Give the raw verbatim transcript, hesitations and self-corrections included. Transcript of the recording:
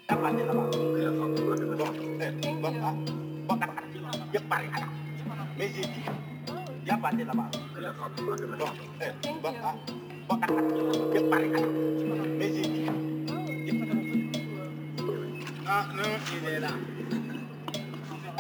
Apa dia nama? Eh, bapa, bapa dia paling anak. Meji, dia apa dia nama? Eh, bapa, bapa dia paling anak. Meji, ah, no, ini lah.